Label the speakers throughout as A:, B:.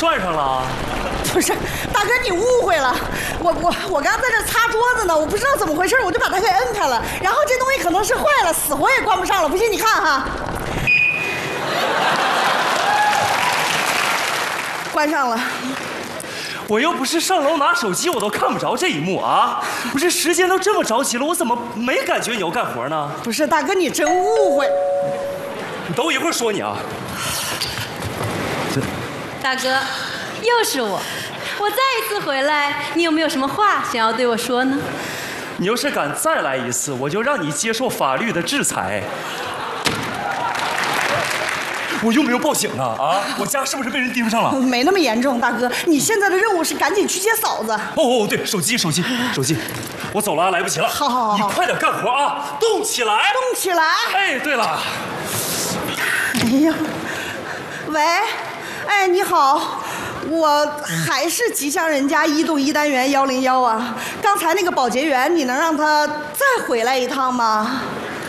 A: 涮上了？
B: 不是，大哥你误会了，我刚在这擦桌子呢，我不知道怎么回事，我就把它给摁开了，然后这东西可能是坏了，死活也关不上了，不信你看哈，关上了。
A: 我又不是上楼拿手机，我都看不着这一幕啊！不是时间都这么着急了，我怎么没感觉你要干活呢？
B: 不是，大哥你真误会。
A: 你等我一会儿说你啊。
C: 大哥，又是我再一次回来，你有没有什么话想要对我说呢？
A: 你要是敢再来一次，我就让你接受法律的制裁。我用不用报警啊？啊，我家是不是被人盯上了？
B: 没那么严重，大哥，你现在的任务是赶紧去接嫂子。
A: 哦，对，手机，我走了，来不及了。
B: 好，
A: 你快点干活啊，动起来，
B: 动起来。
A: 哎，对了，
B: 哎呀，喂，哎，你好，我还是吉祥人家1栋1单元101啊。刚才那个保洁员，你能让他再回来一趟吗？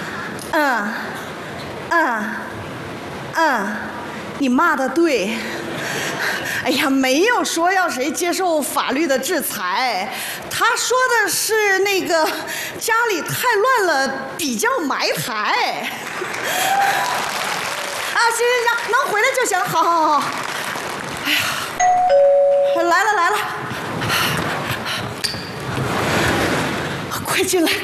B: 你骂的对。哎呀，没有说要谁接受法律的制裁，他说的是那个家里太乱了，比较埋汰。啊，行，能回来就行，好。哎呀，来了，快进来。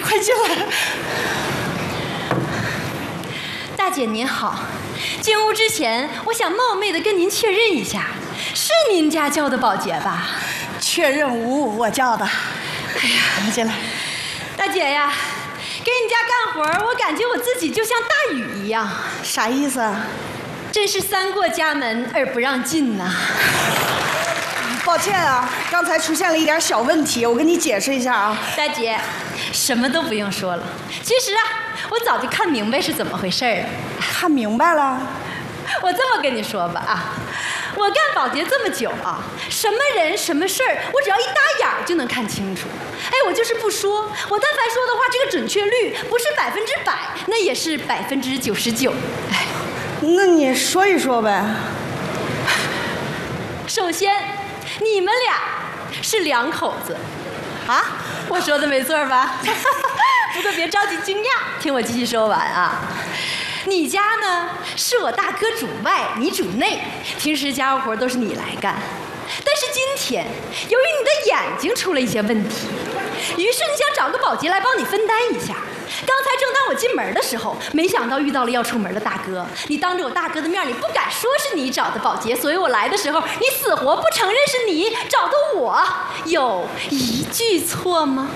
C: 大姐您好，进屋之前，我想冒昧的跟您确认一下，是您家叫的保洁吧？
B: 确认无误，我叫的。哎呀，进来。
C: 大姐呀，给你家干活，我感觉我自己就像大禹一样。
B: 啥意思啊？
C: 真是三过家门而不让进呐。
B: 抱歉啊，刚才出现了一点小问题，我跟你解释一下啊。
C: 大姐，什么都不用说了。其实啊，我早就看明白是怎么回事了。
B: 看明白了？
C: 我这么跟你说吧啊，我干保洁这么久啊，什么人什么事儿，我只要一搭眼就能看清楚。哎，我就是不说，我但凡说的话，这个准确率不是100%，那也是99%。哎，
B: 那你说一说呗。
C: 首先，你们俩是2口子，啊，我说的没错吧？不过别着急惊讶，听我继续说完啊。你家呢是我大哥主外，你主内，平时家务活都是你来干。但是今天，由于你的眼睛出了一些问题，于是你想找个保洁来帮你分担一下。刚才正当我进门的时候，没想到遇到了要出门的大哥。你当着我大哥的面，你不敢说是你找的保洁，所以我来的时候，你死活不承认是你找的我，有一句错吗？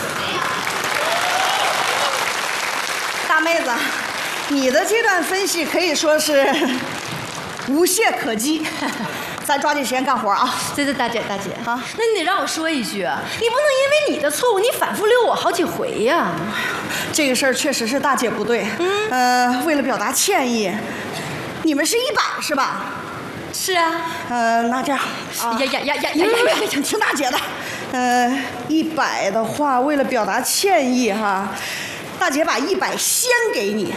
B: 大妹子，你的这段分析可以说是无懈可击。咱抓紧时间干活啊！
C: 对，大姐啊，那你得让我说一句，你不能因为你的错误，你反复溜我好几回呀。
B: 这个事儿确实是大姐不对。为了表达歉意，你们是100是吧？
C: 是啊。
B: 那这样，听大姐的。100的话，为了表达歉意哈，大姐把100先给你。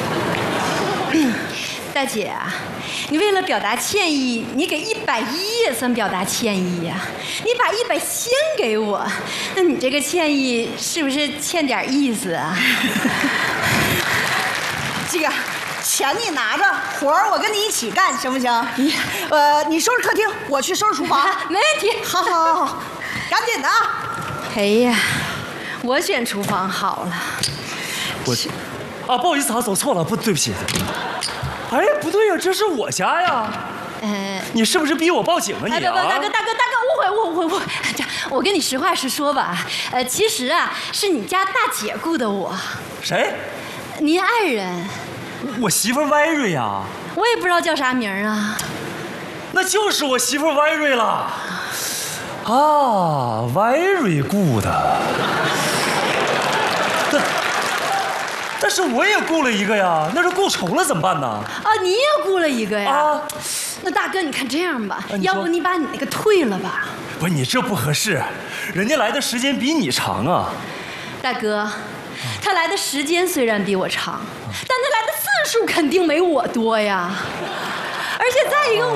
C: 大姐啊，你为了表达歉意，你给110也算表达歉意呀。你把100先给我，那你这个歉意是不是欠点意思啊？
B: 这个钱你拿着，活儿我跟你一起干，行不行？你收拾客厅，我去收拾厨房。
C: 没问题。
B: 好，赶紧的啊！
C: 哎呀，我选厨房好了。
A: 不好意思啊，走错了，对不起。哎，不对呀，这是我家呀。你是不是逼我报警啊你啊？
C: 大哥，误会。我跟你实话实说吧，其实啊，是你家大姐雇的我。
A: 谁？
C: 您爱人。
A: 我媳妇歪瑞呀。
C: 我也不知道叫啥名啊。
A: 那就是我媳妇歪瑞了。啊，歪瑞雇的。但是我也雇了一个呀，那是雇重了怎么办呢？
C: 啊，你也雇了一个呀？啊，那大哥，你看这样吧，要不你把你那个退了吧？
A: 不是你这不合适，人家来的时间比你长啊。
C: 大哥，他来的时间虽然比我长，但他来的次数肯定没我多呀。而且再一个，